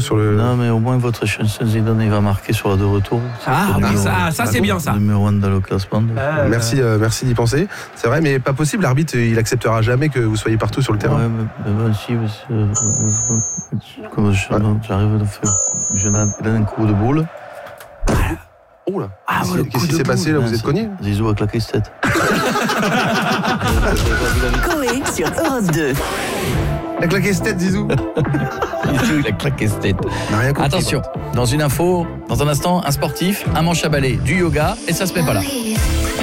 sur le... Non, mais au moins votre chanson Zidane, il va marquer sur la de retour. Ah oui, ça c'est bien ça. Numéro 1 dans le classement. Merci d'y penser. C'est vrai, mais pas possible. L'arbitre, il acceptera jamais que vous soyez partout sur le terrain. Ouais, mais bon, si, comme j'arrive à faire, je donne un coup de boule. Oh là. Qu'est-ce qui s'est passé là? Vous êtes cogné? Zizou a claqué sa tête. Coé sur Europe 2. Il a claqué sa tête, Zizou. Il a claqué sa tête. Rien compris, Attention, dans une info, dans un instant, un sportif, un manche à balai, du yoga, et ça se met pas là.